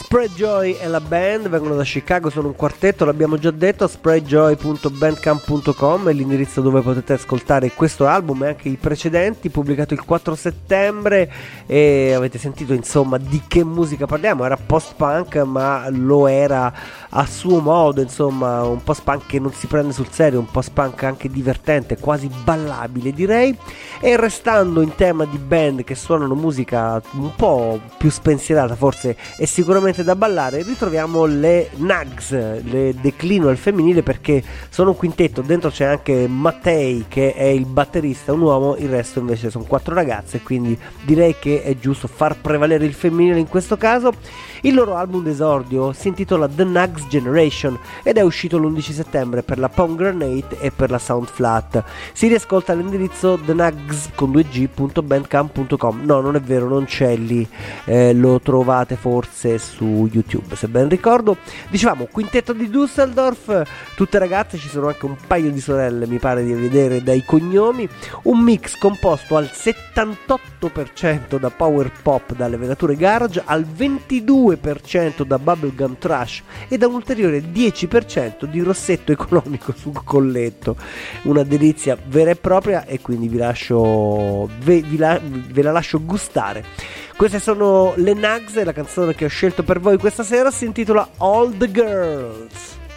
Spreadjoy è la band, vengono da Chicago, sono un quartetto, l'abbiamo già detto. Spreadjoy.bandcamp.com è l'indirizzo dove potete ascoltare questo album e anche i precedenti, pubblicato il 4 settembre. E avete sentito insomma di che musica parliamo. Era post-punk, ma lo era a suo modo, insomma un post-punk che non si prende sul serio, un post-punk anche divertente, quasi ballabile direi. E restando in tema di band che suonano musica un po' più spensierata forse e sicuramente da ballare, ritroviamo le Nugs, le declino al femminile perché sono un quintetto, dentro c'è anche Mattei che è il batterista, un uomo, il resto invece sono 4 ragazze, quindi direi che è giusto far prevalere il femminile in questo caso. Il loro album d'esordio si intitola The Nugs Generation ed è uscito l'11 settembre per la Pomegranate e per la Sound Flat. Si riascolta all'indirizzo thenugs.bandcamp.com. No, non è vero, non c'è lì, lo trovate forse su YouTube se ben ricordo. Dicevamo quintetto di Düsseldorf, tutte ragazze, ci sono anche un paio di sorelle mi pare di vedere dai cognomi, un mix composto al 78% da power pop dalle venature garage, al 22% da bubblegum trash e da un ulteriore 10% di rossetto economico sul colletto. Una delizia vera e propria, e quindi ve la lascio gustare. Queste sono le Nugs e la canzone che ho scelto per voi questa sera si intitola All the Girls.